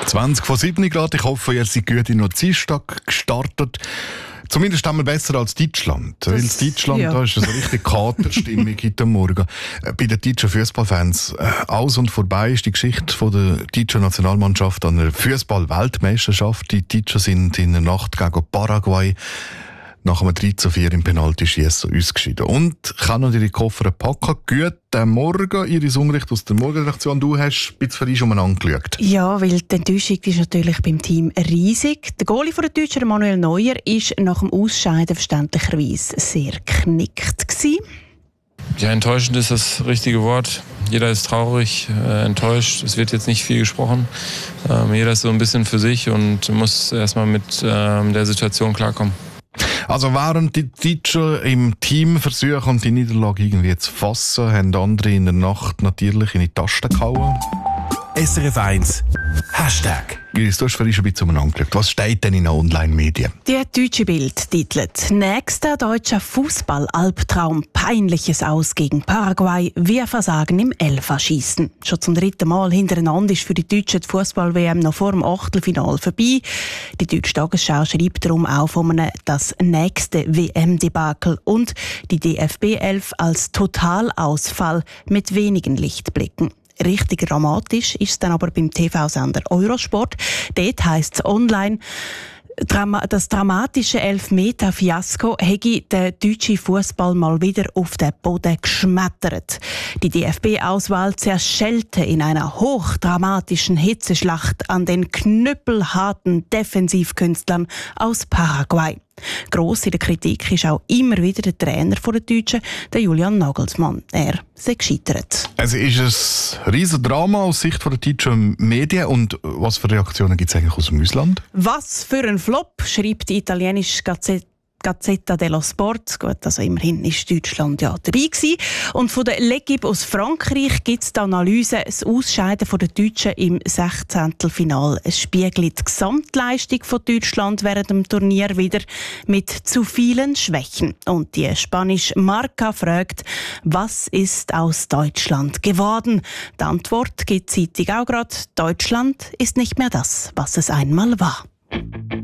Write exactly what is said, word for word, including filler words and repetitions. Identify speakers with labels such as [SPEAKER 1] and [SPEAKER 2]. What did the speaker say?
[SPEAKER 1] zwanzig vor sieben Grad. Ich hoffe, ihr seid gut in den Dienstag gestartet. Zumindest einmal besser als Deutschland. Das, Weil in Deutschland
[SPEAKER 2] ja.
[SPEAKER 1] da ist so richtig Katerstimmung heute Morgen. Bei den deutschen Fußballfans äh, aus und vorbei ist die Geschichte von der deutschen Nationalmannschaft an der Fußball-Weltmeisterschaft. Die Deutschen sind in der Nacht gegen Paraguay nach einem drei zu vier im Penaltyschiessen ausgeschieden. Und kann noch ihre Koffer packen. Guten Morgen, Iris Unrecht aus der Morgenredaktion. Du hast ein bisschen für uns umeinander geschaut.
[SPEAKER 2] Ja, weil die Enttäuschung ist natürlich beim Team riesig. Der Goalie der Deutschen, Manuel Neuer, war nach dem Ausscheiden verständlicherweise sehr geknickt gewesen.
[SPEAKER 3] Ja, enttäuschend ist das richtige Wort. Jeder ist traurig, äh, enttäuscht. Es wird jetzt nicht viel gesprochen. Ähm, jeder ist so ein bisschen für sich und muss erstmal mit ähm, der Situation klarkommen.
[SPEAKER 1] Also während die Deutschen im Team versuchen, die Niederlage irgendwie zu fassen, haben andere in der Nacht natürlich in die Tasten gehauen.
[SPEAKER 4] S R F eins Hashtag.
[SPEAKER 1] Iris, du hast vorhin schon ein bisschen umeinander geschaut. Was steht denn in den Online-Medien?
[SPEAKER 2] Die deutsche Bild titelt: Nächster deutscher Fußball-Albtraum. Peinliches Aus gegen Paraguay. Wir versagen im Elferschießen. Schon zum dritten Mal hintereinander ist für die Deutschen die Fußball-W M noch vor dem Achtelfinale vorbei. Die Deutsche Tagesschau schreibt darum auch von einem das nächste W M-Debakel und die D F B elf als Totalausfall mit wenigen Lichtblicken. Richtig dramatisch ist es dann aber beim T V-Sender Eurosport. Dort heisst es online, das dramatische Elfmeter-Fiasko hätte der deutsche Fußball mal wieder auf den Boden geschmettert. Die D F B-Auswahl zerschellte in einer hochdramatischen Hitzeschlacht an den knüppelharten Defensivkünstlern aus Paraguay. Gross in der Kritik ist auch immer wieder der Trainer der Deutschen, der Julian Nagelsmann. Er sei gescheitert.
[SPEAKER 1] Also ist ein riesen Drama aus Sicht der deutschen Medien. Und was für Reaktionen gibt es eigentlich aus dem Ausland?
[SPEAKER 2] Was für ein Flop, schreibt die italienische Gazette Gazzetta dello Sport. Gut, also immerhin ist Deutschland ja dabei gewesen. Und von der L'Equipe aus Frankreich gibt es die Analyse, das Ausscheiden der Deutschen im Sechzehntelfinale. Es spiegelt die Gesamtleistung von Deutschland während dem Turnier wieder mit zu vielen Schwächen. Und die spanische Marca fragt, was ist aus Deutschland geworden? Die Antwort gibt die Zeitung auch gerade: Deutschland ist nicht mehr das, was es einmal war.